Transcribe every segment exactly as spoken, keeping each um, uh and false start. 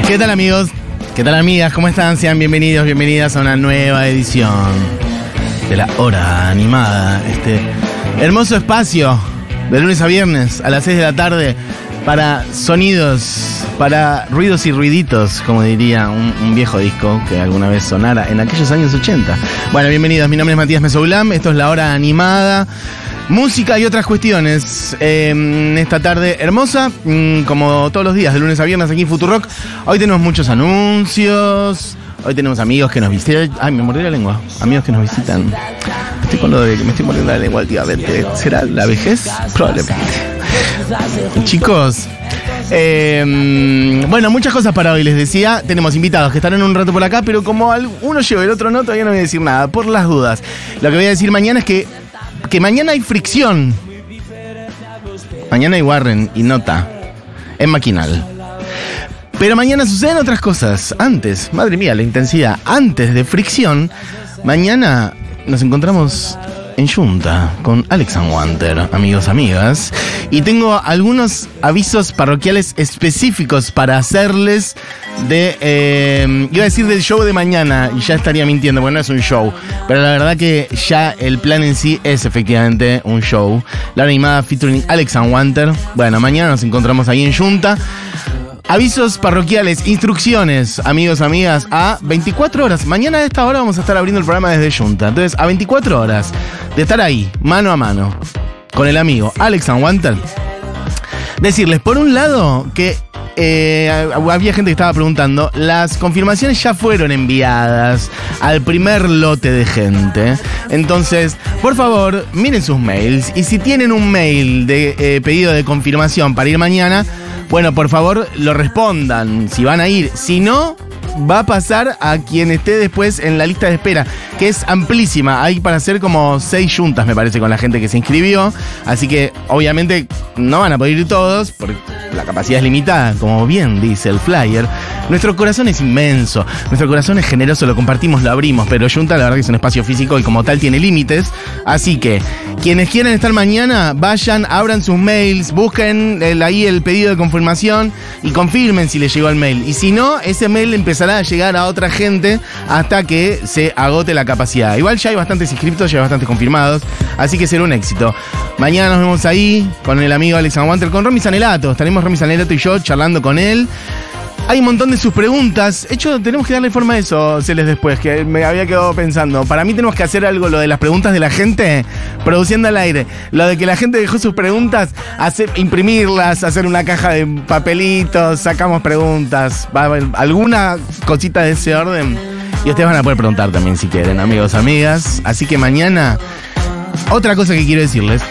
¿Qué tal, amigos? ¿Qué tal, amigas? ¿Cómo están? Sean bienvenidos, bienvenidas a una nueva edición de La Hora Animada. Este hermoso espacio de lunes a viernes a las seis de la tarde para sonidos, para ruidos y ruiditos, como diría un, un viejo disco que alguna vez sonara en aquellos años ochenta. Bueno, bienvenidos. Mi nombre es Matías Mesoulán. Esto es La Hora Animada. Música y otras cuestiones eh, en esta tarde hermosa, mmm, como todos los días, de lunes a viernes aquí en Futurock. Hoy tenemos muchos anuncios, hoy tenemos amigos que nos visitan. Ay, me mordí la lengua. Amigos que nos visitan. Estoy con lo de que me estoy mordiendo la lengua últimamente. ¿Será la vejez? Probablemente. Chicos, eh, bueno, muchas cosas para hoy, les decía. Tenemos invitados que estarán un rato por acá, pero como uno llegó y el otro no, todavía no voy a decir nada, por las dudas. Lo que voy a decir mañana es que Que mañana hay fricción. Mañana hay Warren y Nota en Maquinal. Pero mañana suceden otras cosas. Antes, madre mía, la intensidad. Antes de fricción, mañana nos encontramos en Junta con Alex Anwandter, amigos, amigas. Y tengo algunos avisos parroquiales específicos para hacerles de... Eh, iba a decir del show de mañana, y ya estaría mintiendo, porque no es un show. Pero la verdad que ya el plan en sí es efectivamente un show. La hora animada featuring Alex Anwandter. Bueno, mañana nos encontramos ahí en Junta. Avisos parroquiales, instrucciones, amigos, amigas, a veinticuatro horas. Mañana a esta hora vamos a estar abriendo el programa desde Junta. Entonces, a veinticuatro horas de estar ahí, mano a mano, con el amigo Alex Anwandter, decirles, por un lado, que eh, había gente que estaba preguntando, las confirmaciones ya fueron enviadas al primer lote de gente. Entonces, por favor, miren sus mails. Y si tienen un mail de eh, pedido de confirmación para ir mañana, bueno, por favor, lo respondan si van a ir. Si no, va a pasar a quien esté después en la lista de espera, que es amplísima. Hay para hacer como seis juntas, me parece, con la gente que se inscribió. Así que, obviamente, no van a poder ir todos, porque la capacidad es limitada, como bien dice el flyer. Nuestro corazón es inmenso, nuestro corazón es generoso, lo compartimos, lo abrimos, pero Junta, la verdad que es un espacio físico y como tal tiene límites. Así que, quienes quieran estar mañana, vayan, abran sus mails, busquen el, ahí el pedido de confirmación y confirmen si les llegó el mail. Y si no, ese mail empezará a llegar a otra gente hasta que se agote la capacidad. Igual ya hay bastantes inscriptos, ya hay bastantes confirmados, así que será un éxito. Mañana nos vemos ahí con el amigo Alex Anwandter, con Romy Sanelato. Estaremos Romy Sanelato y yo charlando con él. Hay un montón de sus preguntas. De hecho, tenemos que darle forma a eso, Celes, después, que me había quedado pensando. Para mí tenemos que hacer algo, lo de las preguntas de la gente, produciendo al aire. Lo de que la gente dejó sus preguntas, hacer, imprimirlas, hacer una caja de papelitos, sacamos preguntas. Va a haber alguna cosita de ese orden. Y ustedes van a poder preguntar también si quieren, amigos, amigas. Así que mañana, otra cosa que quiero decirles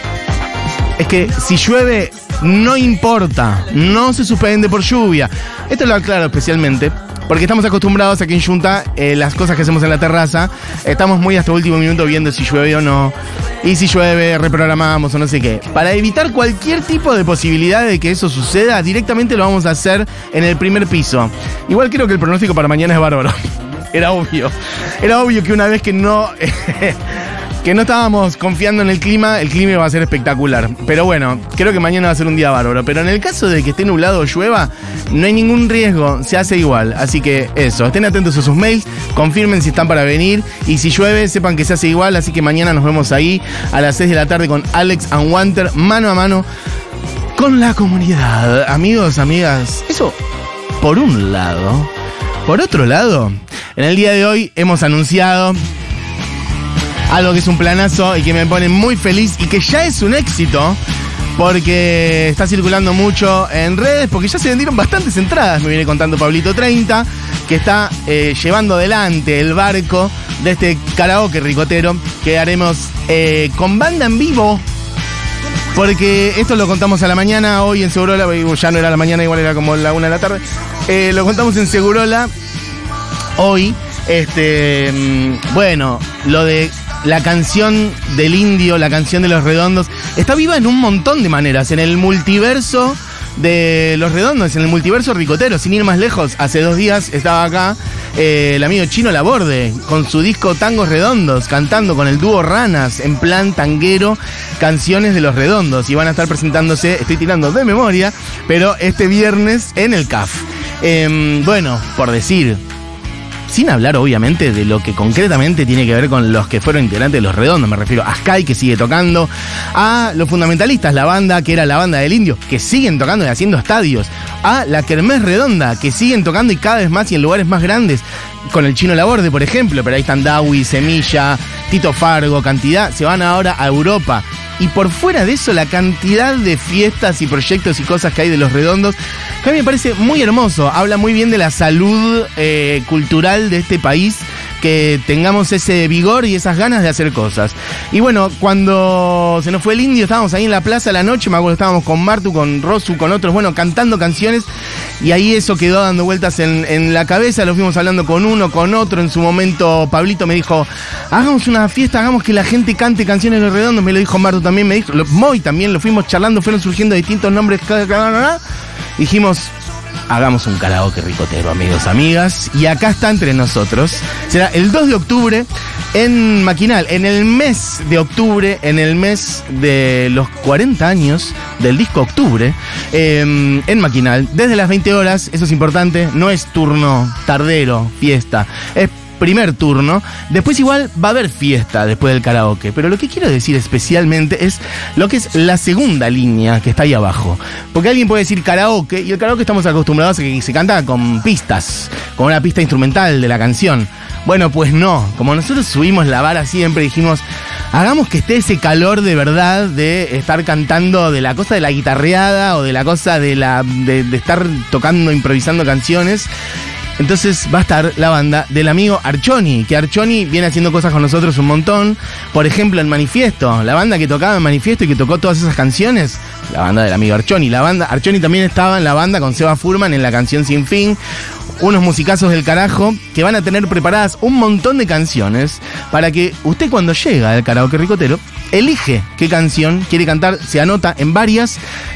es que si llueve, no importa, no se suspende por lluvia. Esto lo aclaro especialmente porque estamos acostumbrados aquí en Junta, eh, las cosas que hacemos en la terraza, estamos muy hasta el último minuto viendo si llueve o no, y si llueve reprogramamos o no sé qué. Para evitar cualquier tipo de posibilidad de que eso suceda, directamente lo vamos a hacer en el primer piso. Igual creo que el pronóstico para mañana es bárbaro. Era obvio, era obvio que una vez que no... que no estábamos confiando en el clima, el clima va a ser espectacular. Pero bueno, creo que mañana va a ser un día bárbaro. Pero en el caso de que esté nublado o llueva, no hay ningún riesgo, se hace igual. Así que eso, estén atentos a sus mails, confirmen si están para venir. Y si llueve, sepan que se hace igual. Así que mañana nos vemos ahí a las seis de la tarde con Alex Anwandter, mano a mano con la comunidad. Amigos, amigas, eso por un lado. Por otro lado, en el día de hoy hemos anunciado algo que es un planazo y que me pone muy feliz y que ya es un éxito porque está circulando mucho en redes, porque ya se vendieron bastantes entradas, me viene contando Pablito treinta, que está eh, llevando adelante el barco de este karaoke ricotero que haremos eh, con banda en vivo, porque esto lo contamos a la mañana, hoy en Segurola, ya no era la mañana, igual era como la una de la tarde, eh, lo contamos en Segurola hoy, este, bueno, lo de la canción del Indio, la canción de Los Redondos, está viva en un montón de maneras. En el multiverso de Los Redondos, en el multiverso ricotero, sin ir más lejos, hace dos días estaba acá eh, el amigo Chino Laborde con su disco Tangos Redondos, cantando con el dúo Ranas en plan tanguero, canciones de Los Redondos, y van a estar presentándose, estoy tirando de memoria, pero este viernes en el C A F. Eh, bueno, por decir, sin hablar obviamente de lo que concretamente tiene que ver con los que fueron integrantes de Los Redondos, me refiero a Sky, que sigue tocando, a Los Fundamentalistas, la banda que era la banda del Indio, que siguen tocando y haciendo estadios, a la Kermés Redonda, que siguen tocando y cada vez más y en lugares más grandes, con el Chino Laborde, por ejemplo, pero ahí están Dawi, Semilla, Tito Fargo, cantidad, se van ahora a Europa. Y por fuera de eso, la cantidad de fiestas y proyectos y cosas que hay de Los Redondos, que a mí me parece muy hermoso. Habla muy bien de la salud eh, cultural de este país, que tengamos ese vigor y esas ganas de hacer cosas. Y bueno, cuando se nos fue el Indio, estábamos ahí en la plaza a la noche, me acuerdo, estábamos con Martu, con Rosu, con otros, bueno, cantando canciones, y ahí eso quedó dando vueltas en, en la cabeza, lo fuimos hablando con uno, con otro. En su momento Pablito me dijo, hagamos una fiesta, hagamos que la gente cante canciones de Los Redondos, me lo dijo Martu también, me dijo, Moy también, lo fuimos charlando, fueron surgiendo distintos nombres, dijimos, hagamos un karaoke ricotero, amigos, amigas. Y acá está entre nosotros. Será el dos de octubre en Maquinal, en el mes de octubre, en el mes de los cuarenta años del disco Octubre, eh, en Maquinal, desde las veinte horas, eso es importante, no es turno tardero, fiesta, es primer turno. Después igual va a haber fiesta después del karaoke, pero lo que quiero decir especialmente es lo que es la segunda línea que está ahí abajo, porque alguien puede decir karaoke, y el karaoke estamos acostumbrados a que se canta con pistas, con una pista instrumental de la canción. Bueno, pues no, como nosotros subimos la vara siempre, dijimos, hagamos que esté ese calor de verdad de estar cantando, de la cosa de la guitarreada o de la cosa de la de, de estar tocando, improvisando canciones. Entonces va a estar la banda del amigo Archoni, que Archoni viene haciendo cosas con nosotros un montón. Por ejemplo, en Manifiesto, la banda que tocaba en Manifiesto y que tocó todas esas canciones, la banda del amigo Archoni. La banda, Archoni también estaba en la banda con Seba Furman en la canción Sin Fin. Unos musicazos del carajo que van a tener preparadas un montón de canciones para que usted, cuando llega al karaoke ricotero, elige qué canción quiere cantar, se anota en varias,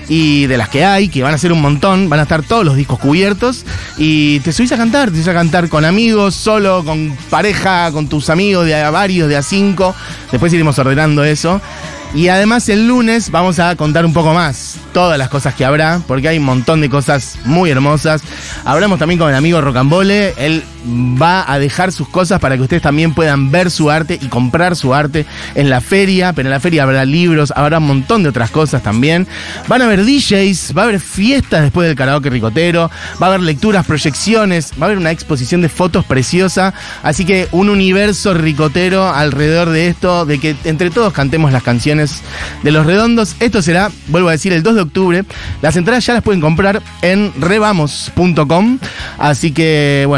y de las que hay, que van a ser un montón, van a estar todos los discos cubiertos, y te subís a cantar, te subís a cantar con amigos, solo, con pareja, con tus amigos de a varios, de a cinco. Después iremos ordenando eso. Y además el lunes vamos a contar un poco más todas las cosas que habrá, porque hay un montón de cosas muy hermosas. Hablamos también con el amigo Rocambole, él va a dejar sus cosas para que ustedes también puedan ver su arte y comprar su arte en la feria, pero en la feria habrá libros, habrá un montón de otras cosas también. Van a haber D Js, va a haber fiestas después del karaoke ricotero, va a haber lecturas, proyecciones, va a haber una exposición de fotos preciosa, así que un universo ricotero alrededor de esto, de que entre todos cantemos las canciones de Los Redondos. Esto será, vuelvo a decir, el dos de octubre. Las entradas ya las pueden comprar en revamos punto com, así que bueno.